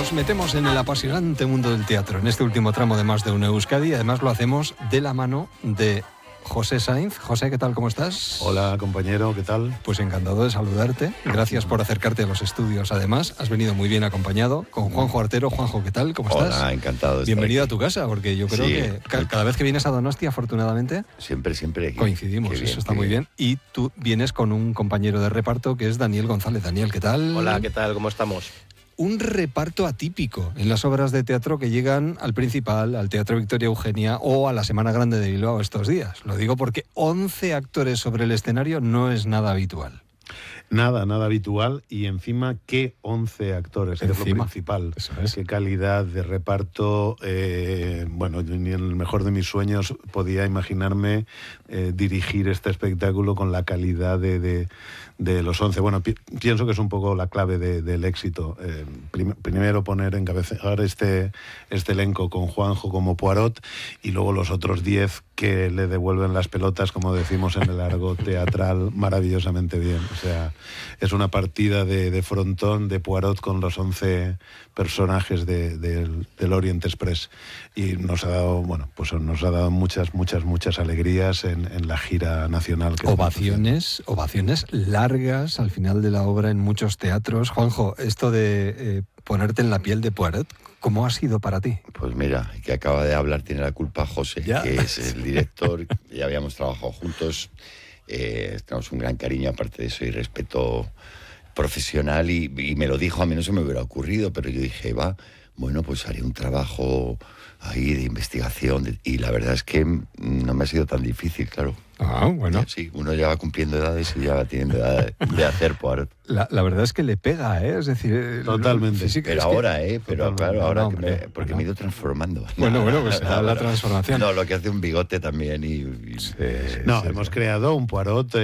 Nos metemos en el apasionante mundo del teatro en este último tramo de Más de Uno Euskadi. Además lo hacemos de la mano de José Sainz. José, ¿qué tal? ¿Cómo estás? Hola, compañero, ¿qué tal? Pues encantado de saludarte. Gracias por acercarte a los estudios. Además, has venido muy bien acompañado con Juanjo Artero. Juanjo, ¿qué tal? ¿Cómo estás? Hola, encantado de Bienvenido estar aquí. A tu casa, porque yo creo que cada vez que vienes a Donosti, afortunadamente, siempre coincidimos. Bien, eso está muy bien. Y tú vienes con un compañero de reparto que es Daniel González. Daniel, ¿qué tal? Hola, ¿qué tal? ¿Cómo estamos? Un reparto atípico en las obras de teatro que llegan al Principal, al Teatro Victoria Eugenia o a la Semana Grande de Bilbao estos días. Lo digo porque 11 actores sobre el escenario no es nada habitual. Nada habitual, y encima, ¿qué 11 actores? Que es lo principal. Eso es. Qué calidad de reparto. Bueno, yo ni en el mejor de mis sueños podía imaginarme dirigir este espectáculo con la calidad de los 11. Bueno, pienso que es un poco la clave del éxito. Primero encabezar este elenco con Juanjo como Poirot, y luego los otros 10 que le devuelven las pelotas, como decimos en el argot teatral, maravillosamente bien. O sea, es una partida de frontón de Poirot con los 11 personajes del Orient Express, y nos ha dado, bueno, pues nos ha dado muchas alegrías en la gira nacional. Ovaciones largas al final de la obra en muchos teatros. Juanjo, esto de ponerte en la piel de Poirot, ¿cómo ha sido para ti? Pues mira, que acaba de hablar tiene la culpa José, ¿Ya? Que es el director. Ya habíamos trabajado juntos, tenemos un gran cariño, aparte de eso, y respeto profesional, y me lo dijo. A mí no se me hubiera ocurrido, pero yo dije, bueno, pues haré un trabajo ahí de investigación, y la verdad es que no me ha sido tan difícil, claro. Ah, bueno. Sí, uno ya va cumpliendo edades y ya va teniendo edad de hacer Poirot. La verdad es que le pega, ¿eh? Es decir, totalmente. Pero ahora, pero claro, ahora no, porque me he ido transformando. Bueno, pues la transformación. No, lo que hace un bigote también hemos creado un Poirot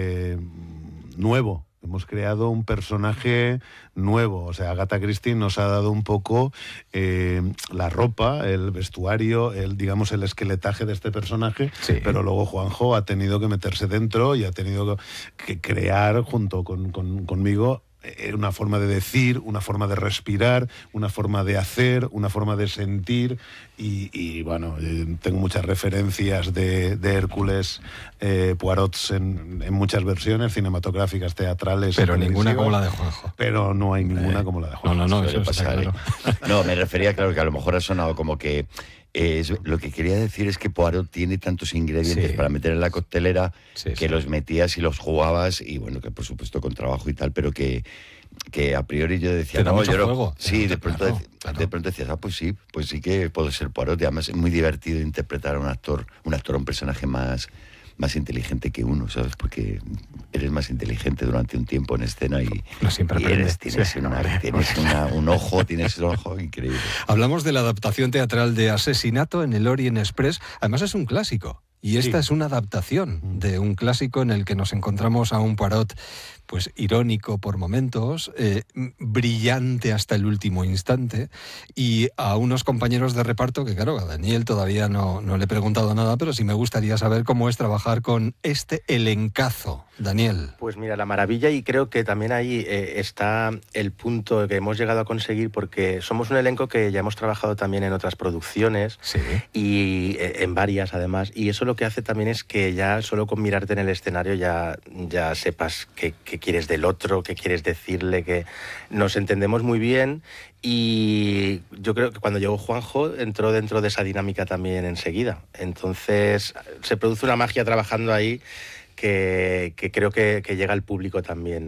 nuevo. Hemos creado un personaje nuevo. O sea, Agatha Christie nos ha dado un poco la ropa, el vestuario, el esqueletaje de este personaje, sí. Pero luego Juanjo ha tenido que meterse dentro y ha tenido que crear junto conmigo una forma de decir, una forma de respirar, una forma de hacer, una forma de sentir, y bueno, tengo muchas referencias de Hércules, Poirots en muchas versiones cinematográficas, teatrales. Pero ninguna como la de Juanjo. Pero no hay ninguna como la de Juanjo. No, eso está claro. No, me refería, claro, que a lo mejor ha sonado como que... lo que quería decir es que Poirot tiene tantos ingredientes para meter en la coctelera que los metías y los jugabas, y bueno, que por supuesto con trabajo y tal, pero que a priori yo decía, no, yo juego. Sí, de pronto decías, pues sí que puedo ser Poirot, y además es muy divertido interpretar a un actor, un personaje más inteligente que uno, ¿sabes? Porque eres más inteligente durante un tiempo en escena, y tienes un ojo increíble. Hablamos de la adaptación teatral de Asesinato en el Orient Express. Además es un clásico. Y esta es una adaptación de un clásico en el que nos encontramos a un Poirot pues irónico por momentos, brillante hasta el último instante, y a unos compañeros de reparto que, claro, a Daniel todavía no le he preguntado nada, pero sí me gustaría saber cómo es trabajar con este elencazo. Daniel. Pues mira, la maravilla, y creo que también ahí está el punto que hemos llegado a conseguir, porque somos un elenco que ya hemos trabajado también en otras producciones, y en varias además, y eso lo que hace también es que ya solo con mirarte en el escenario ya sepas qué quieres del otro, qué quieres decirle, que nos entendemos muy bien. Y yo creo que cuando llegó Juanjo entró dentro de esa dinámica también enseguida. Entonces se produce una magia trabajando ahí que creo que llega al público también.